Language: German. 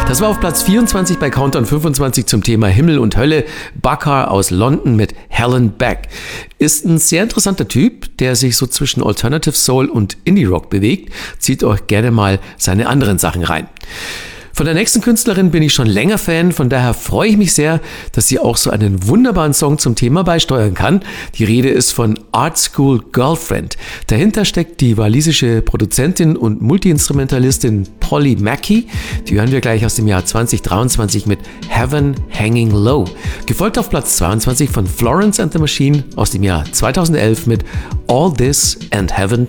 Das war auf Platz 24 bei Countdown 25 zum Thema Himmel und Hölle. Bakar aus London mit Helen Beck. Ist ein sehr interessanter Typ, der sich so zwischen Alternative Soul und Indie Rock bewegt. Zieht euch gerne mal seine anderen Sachen rein. Von der nächsten Künstlerin bin ich schon länger Fan, von daher freue ich mich sehr, dass sie auch so einen wunderbaren Song zum Thema beisteuern kann. Die Rede ist von Art School Girlfriend. Dahinter steckt die walisische Produzentin und Multiinstrumentalistin Polly Mackey. Die hören wir gleich aus dem Jahr 2023 mit Heaven Hanging Low. Gefolgt auf Platz 22 von Florence and the Machine aus dem Jahr 2011 mit All This and Heaven